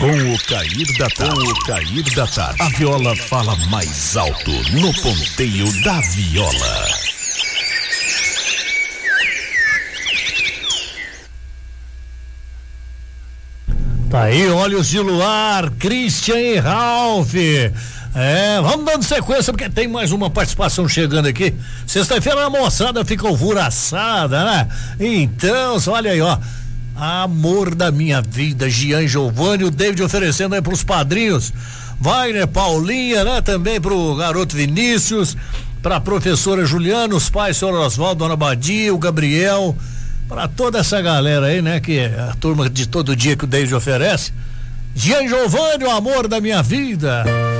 Com o cair da tarde, a viola fala mais alto no ponteio da viola. Tá aí, Olhos de Luar, Christian e Ralph. Vamos dando sequência porque tem mais uma participação chegando aqui. Sexta-feira a moçada fica alvoroçada, né? Então, olha aí, ó. Amor da minha vida, Gian Giovanni, o David oferecendo aí pros padrinhos, Wagner, Paulinha, né? Também pro garoto Vinícius, pra professora Juliana, os pais, senhor Oswaldo, dona Badia, o Gabriel, pra toda essa galera aí, né? Que é a turma de todo dia que o David oferece. Gian Giovanni, o amor da minha vida.